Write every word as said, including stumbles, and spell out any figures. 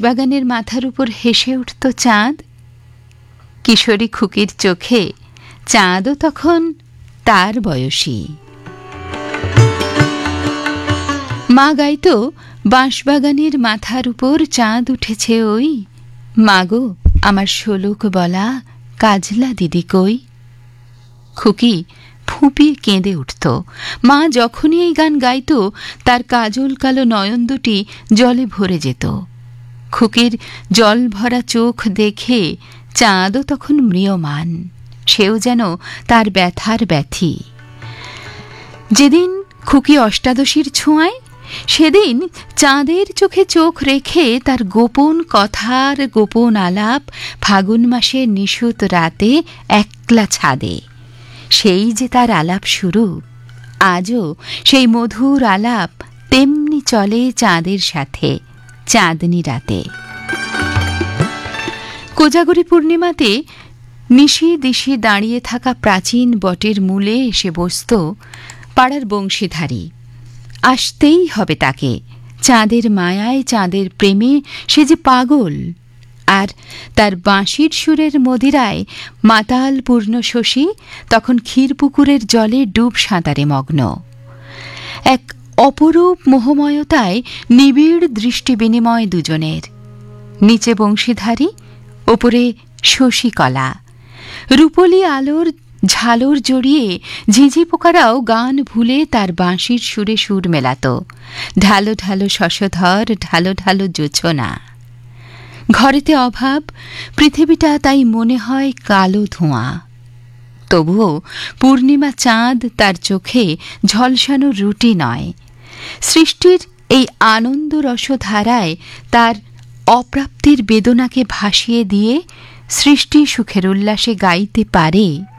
বাঁশবাগানের মাথার উপর হেসে উঠত চাঁদ। কিশোরী খুকির চোখে চাঁদও তখন তার বয়সী। মা গাইত, বাঁশবাগানের মাথার উপর চাঁদ উঠেছে ওই, মাগো আমার শোলক বলা কাজলা দিদি কই। খুকি ফুঁপিয়ে কেঁদে উঠত। মা যখনই এই গান গাইত তার কাজল কালো নয়ন দুটি জলে ভরে যেত। খুকির জল ভরা চোখ দেখে চাঁদও তখন ম্রিয়মান, সেও যেন তার ব্যথার ব্যথী। যেদিন খুকি অষ্টাদশীর ছোঁয়ায়, সেদিন চাঁদের চোখে চোখ রেখে তার গোপন কথার গোপন আলাপ ফাগুন মাসের নিশুত রাতে একলা ছাদে। সেই যে তার আলাপ শুরু, আজও সেই মধুর আলাপ তেমনি চলে চাঁদের সাথে চাঁদনি রাতে। কোজাগরী পূর্ণিমাতে নিশি দিশি দাঁড়িয়ে থাকা প্রাচীন বটের মূলে এসে বসত পাড়ার বংশীধারী। আসতেই হবে তাকে, চাঁদের মায়ায় চাঁদের প্রেমে সে যে পাগল। আর তার বাঁশির সুরের মদিরায় মাতাল পূর্ণ শশী তখন ক্ষীরপুকুরের জলে ডুব সাঁতারে মগ্ন। এক অপরূপ মোহময়তায় নিবিড় দৃষ্টি বিনিময় দুজনের। নিচে বংশীধারী, ওপরে শশীকলা। রূপলি আলোর ঝালর জড়িয়ে ঝিঝি পোকারাও গান ভুলে তার বাঁশির সুরে সুর মেলাত। ঢালো ঢালো শশধর, ঢালো ঢালো জোছনা। ঘরেতে অভাব, পৃথিবীটা তাই মনে হয় কালো ধোঁয়া। তবুও পূর্ণিমা চাঁদ তার চোখে ঝলসানো রুটি নয়। সৃষ্টির এই আনন্দ রসধারায় তার অপ্রাপ্তির বেদনাকে ভাসিয়ে দিয়ে সৃষ্টি সুখের উল্লাসে গাইতে পারে